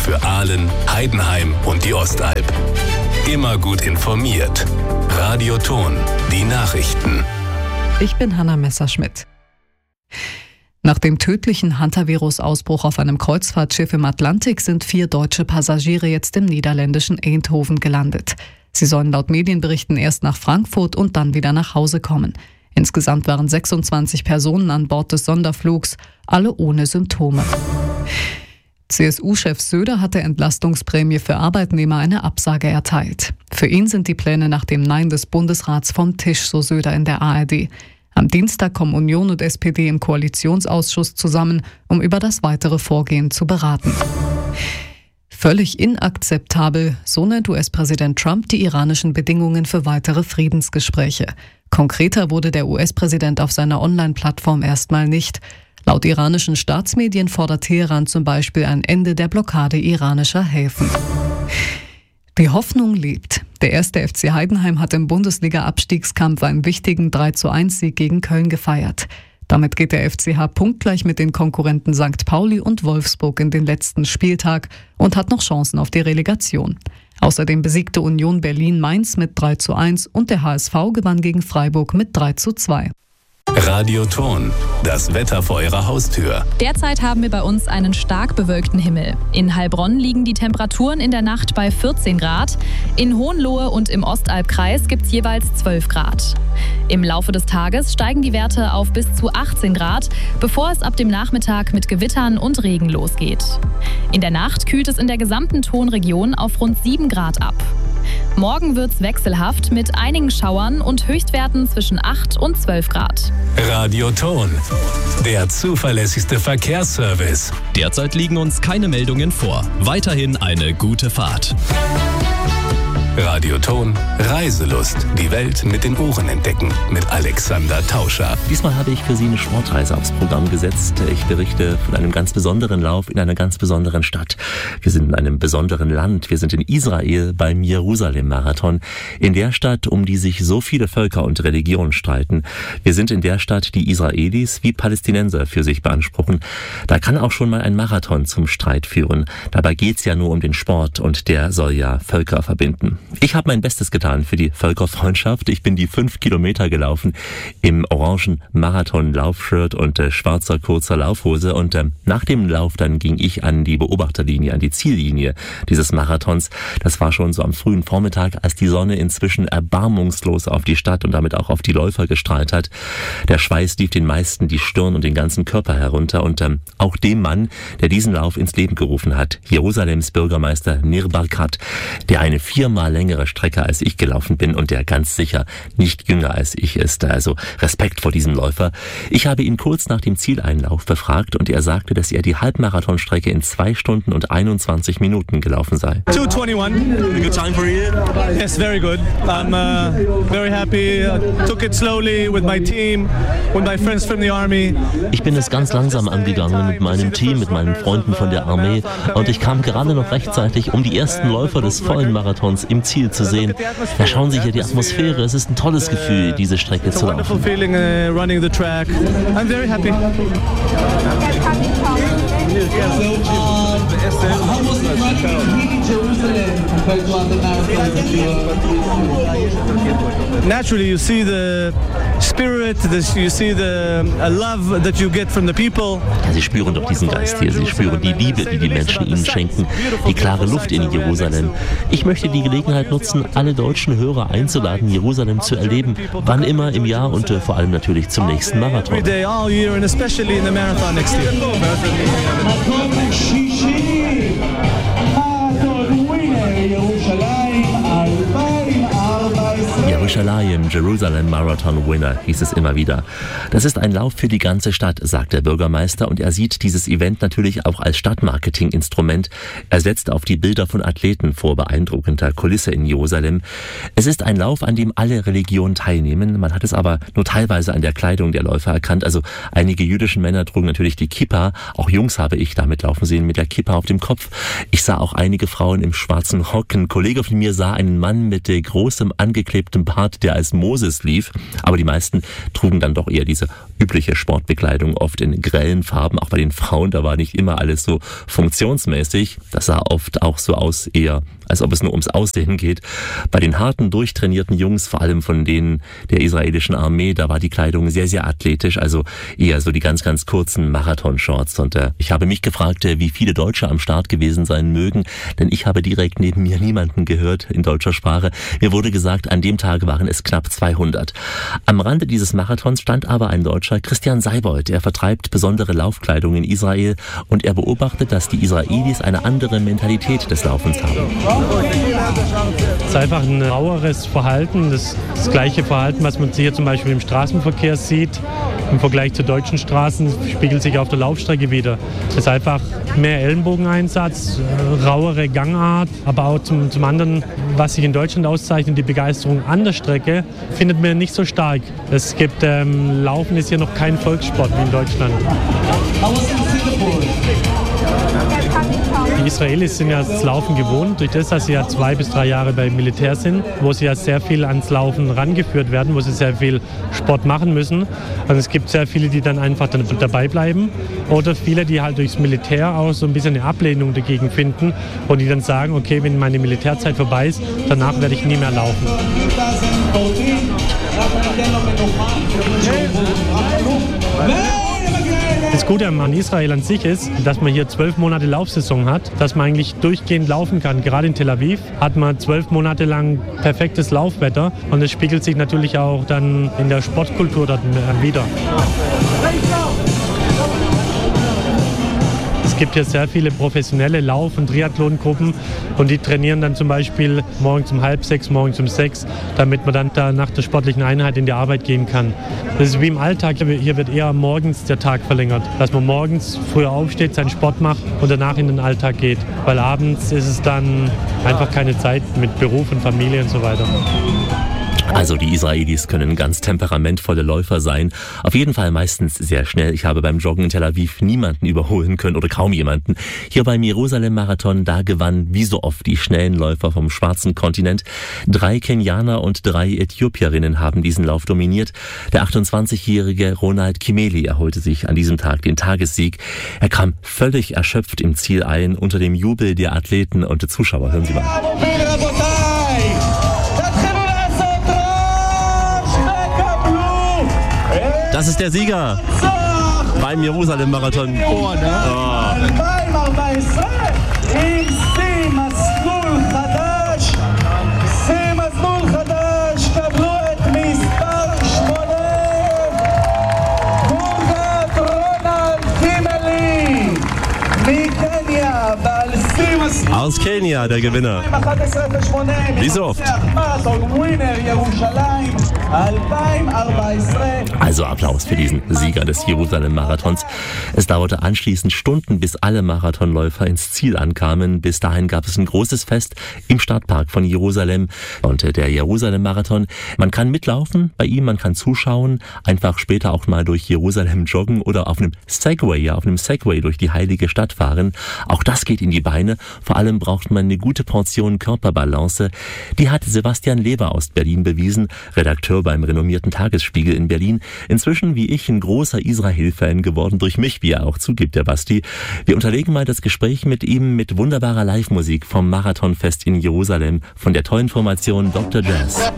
für Aalen, Heidenheim und die Ostalb. Immer gut informiert. Radio Thon, die Nachrichten. Ich bin Hanna Messerschmidt. Nach dem tödlichen Hantavirus-Ausbruch auf einem Kreuzfahrtschiff im Atlantik sind 4 deutsche Passagiere jetzt im niederländischen Eindhoven gelandet. Sie sollen laut Medienberichten erst nach Frankfurt und dann wieder nach Hause kommen. Insgesamt waren 26 Personen an Bord des Sonderflugs, alle ohne Symptome. CSU-Chef Söder hat der Entlastungsprämie für Arbeitnehmer eine Absage erteilt. Für ihn sind die Pläne nach dem Nein des Bundesrats vom Tisch, so Söder in der ARD. Am Dienstag kommen Union und SPD im Koalitionsausschuss zusammen, um über das weitere Vorgehen zu beraten. Völlig inakzeptabel, so nennt US-Präsident Trump die iranischen Bedingungen für weitere Friedensgespräche. Konkreter wurde der US-Präsident auf seiner Online-Plattform erstmal nicht. Laut iranischen Staatsmedien fordert Teheran zum Beispiel ein Ende der Blockade iranischer Häfen. Die Hoffnung lebt. Der 1. FC Heidenheim hat im Bundesliga-Abstiegskampf einen wichtigen 3:1-Sieg gegen Köln gefeiert. Damit geht der FCH punktgleich mit den Konkurrenten St. Pauli und Wolfsburg in den letzten Spieltag und hat noch Chancen auf die Relegation. Außerdem besiegte Union Berlin Mainz mit 3:1 und der HSV gewann gegen Freiburg mit 3:2. Radio Thon, das Wetter vor Ihrer Haustür. Derzeit haben wir bei uns einen stark bewölkten Himmel. In Heilbronn liegen die Temperaturen in der Nacht bei 14 Grad. In Hohenlohe und im Ostalbkreis gibt es jeweils 12 Grad. Im Laufe des Tages steigen die Werte auf bis zu 18 Grad, bevor es ab dem Nachmittag mit Gewittern und Regen losgeht. In der Nacht kühlt es in der gesamten Thonregion auf rund 7 Grad ab. Morgen wird's wechselhaft mit einigen Schauern und Höchstwerten zwischen 8 und 12 Grad. Radio Thon, der zuverlässigste Verkehrsservice. Derzeit liegen uns keine Meldungen vor. Weiterhin eine gute Fahrt. Radio Thon, Reiselust. Die Welt mit den Ohren entdecken. Mit Alexander Tauscher. Diesmal habe ich für Sie eine Sportreise aufs Programm gesetzt. Ich berichte von einem ganz besonderen Lauf in einer ganz besonderen Stadt. Wir sind in einem besonderen Land. Wir sind in Israel beim Jerusalem-Marathon. In der Stadt, um die sich so viele Völker und Religionen streiten. Wir sind in der Stadt, die Israelis wie Palästinenser für sich beanspruchen. Da kann auch schon mal ein Marathon zum Streit führen. Dabei geht's ja nur um den Sport und der soll ja Völker verbinden. Ich habe mein Bestes getan für die Völkerfreundschaft. Ich bin die 5 Kilometer gelaufen im orangen Marathon-Laufshirt und schwarzer kurzer Laufhose. Und nach dem Lauf dann ging ich an die Beobachterlinie, an die Ziellinie dieses Marathons. Das war schon so am frühen Vormittag, als die Sonne inzwischen erbarmungslos auf die Stadt und damit auch auf die Läufer gestrahlt hat. Der Schweiß lief den meisten die Stirn und den ganzen Körper herunter. Und auch dem Mann, der diesen Lauf ins Leben gerufen hat, Jerusalems Bürgermeister Nir Barkat, der eine 4-mal längere Strecke als ich gelaufen bin und der ganz sicher nicht jünger als ich ist. Also Respekt vor diesem Läufer. Ich habe ihn kurz nach dem Zieleinlauf befragt und er sagte, dass er die Halbmarathonstrecke in 2 Stunden und 21 Minuten gelaufen sei. 2:21. Good time for you? Yes, very good. I'm very happy. I took it slowly with my team, with my friends from the army. Ich bin es ganz langsam angegangen mit meinem Team, mit meinen Freunden von der Armee und ich kam gerade noch rechtzeitig, um die ersten Läufer des vollen Marathons im Ziel zu sehen. Da schauen Sie hier die Atmosphäre. Es ist ein tolles Gefühl, diese Strecke zu laufen. Running the track. I'm very happy. Naturally, you see the spirit, you see the love that you get from the people. Ja, Sie spüren doch diesen Geist hier. Sie spüren die Liebe, die die Menschen Ihnen schenken. Die klare Luft in Jerusalem. Ich möchte die Gelegenheit nutzen, alle deutschen Hörer einzuladen, Jerusalem zu erleben. Wann immer im Jahr und vor allem natürlich zum nächsten Marathon. Jerusalem, Jerusalem Marathon Winner, hieß es immer wieder. Das ist ein Lauf für die ganze Stadt, sagt der Bürgermeister, und er sieht dieses Event natürlich auch als Stadtmarketing-Instrument. Er setzt auf die Bilder von Athleten vor beeindruckender Kulisse in Jerusalem. Es ist ein Lauf, an dem alle Religionen teilnehmen. Man hat es aber nur teilweise an der Kleidung der Läufer erkannt. Also einige jüdische Männer trugen natürlich die Kippa. Auch Jungs habe ich damit laufen sehen mit der Kippa auf dem Kopf. Ich sah auch einige Frauen im schwarzen Rock. Ein Kollege von mir sah einen Mann mit großem angeklebtem Bart, der als als Moses lief. Aber die meisten trugen dann doch eher diese übliche Sportbekleidung, oft in grellen Farben. Auch bei den Frauen, da war nicht immer alles so funktionsmäßig. Das sah oft auch so aus, eher als ob es nur ums Aussehen geht. Bei den harten, durchtrainierten Jungs, vor allem von denen der israelischen Armee, da war die Kleidung sehr, sehr athletisch, also eher so die ganz, ganz kurzen Marathonshorts. Und ich habe mich gefragt, wie viele Deutsche am Start gewesen sein mögen, denn ich habe direkt neben mir niemanden gehört in deutscher Sprache. Mir wurde gesagt, an dem Tag waren es knapp 200. Am Rande dieses Marathons stand aber ein Deutscher, Christian Seibold. Er vertreibt besondere Laufkleidung in Israel und er beobachtet, dass die Israelis eine andere Mentalität des Laufens haben. Es ist einfach ein raueres Verhalten, das gleiche Verhalten, was man hier zum Beispiel im Straßenverkehr sieht. Im Vergleich zu deutschen Straßen spiegelt sich auf der Laufstrecke wieder. Es ist einfach mehr Ellenbogeneinsatz, rauere Gangart, aber auch zum anderen, was sich in Deutschland auszeichnet, die Begeisterung an der Strecke, findet man nicht so stark. Es gibt, Laufen ist hier noch kein Volkssport wie in Deutschland. Die Israelis sind ja das Laufen gewohnt, durch das, dass sie ja 2 bis 3 Jahre beim Militär sind, wo sie ja sehr viel ans Laufen rangeführt werden, wo sie sehr viel Sport machen müssen. Und es gibt sehr viele, die dann einfach dabei bleiben oder viele, die halt durchs Militär auch so ein bisschen eine Ablehnung dagegen finden und die dann sagen, okay, wenn meine Militärzeit vorbei ist, danach werde ich nie mehr laufen. Das Gute an Israel an sich ist, dass man hier 12 Monate Laufsaison hat, dass man eigentlich durchgehend laufen kann. Gerade in Tel Aviv hat man 12 Monate lang perfektes Laufwetter und es spiegelt sich natürlich auch dann in der Sportkultur dort wieder. Es gibt hier sehr viele professionelle Lauf- und Triathlon-Gruppen und die trainieren dann zum Beispiel morgens um 5:30, morgens um 6, damit man dann da nach der sportlichen Einheit in die Arbeit gehen kann. Das ist wie im Alltag, hier wird eher morgens der Tag verlängert, dass man morgens früher aufsteht, seinen Sport macht und danach in den Alltag geht, weil abends ist es dann einfach keine Zeit mit Beruf und Familie und so weiter. Also die Israelis können ganz temperamentvolle Läufer sein. Auf jeden Fall meistens sehr schnell. Ich habe beim Joggen in Tel Aviv niemanden überholen können oder kaum jemanden. Hier beim Jerusalem-Marathon, da gewannen wie so oft die schnellen Läufer vom schwarzen Kontinent. 3 Kenianer und 3 Äthiopierinnen haben diesen Lauf dominiert. Der 28-jährige Ronald Kimeli erholte sich an diesem Tag den Tagessieg. Er kam völlig erschöpft im Ziel ein unter dem Jubel der Athleten und der Zuschauer. Hören Sie mal. Das ist der Sieger beim Jerusalem-Marathon. Aus Kenia, der Gewinner. Wie so oft. Also Applaus für diesen Sieger des Jerusalem-Marathons. Es dauerte anschließend Stunden, bis alle Marathonläufer ins Ziel ankamen. Bis dahin gab es ein großes Fest im Stadtpark von Jerusalem. Und der Jerusalem-Marathon, man kann mitlaufen bei ihm, man kann zuschauen, einfach später auch mal durch Jerusalem joggen oder auf einem Segway durch die heilige Stadt fahren. Auch das geht in die Beine. Vor allem braucht man eine gute Portion Körperbalance. Die hat Sebastian Leber aus Berlin bewiesen, Redakteur beim renommierten Tagesspiegel in Berlin. Inzwischen, wie ich, ein großer Israel-Fan geworden, durch mich, wie er auch zugibt, der Basti. Wir unterlegen mal das Gespräch mit ihm mit wunderbarer Live-Musik vom Marathonfest in Jerusalem von der tollen Formation Dr. Jazz.